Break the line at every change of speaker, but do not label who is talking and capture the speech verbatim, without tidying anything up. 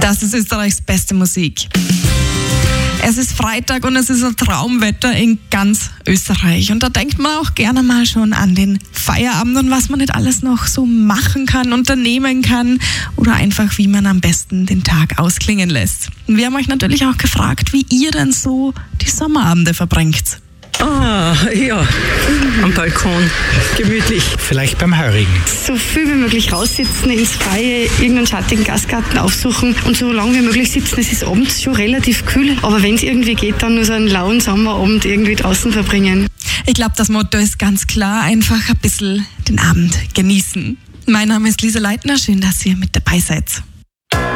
Das ist Österreichs beste Musik. Es ist Freitag und es ist ein Traumwetter in ganz Österreich. Und da denkt man auch gerne mal schon an den Feierabend und was man nicht alles noch so machen kann, unternehmen kann oder einfach, wie man am besten den Tag ausklingen lässt. Und wir haben euch natürlich auch gefragt, wie ihr denn so die Sommerabende verbringt.
Ah, ja, am Balkon, gemütlich.
Vielleicht beim Heurigen.
So viel wie möglich raussitzen, ins Freie, irgendeinen schattigen Gastgarten aufsuchen und so lange wie möglich sitzen. Es ist abends schon relativ kühl, aber wenn es irgendwie geht, dann nur so einen lauen Sommerabend irgendwie draußen verbringen.
Ich glaube, das Motto ist ganz klar, einfach ein bisschen den Abend genießen. Mein Name ist Lisa Leitner, schön, dass ihr mit dabei seid.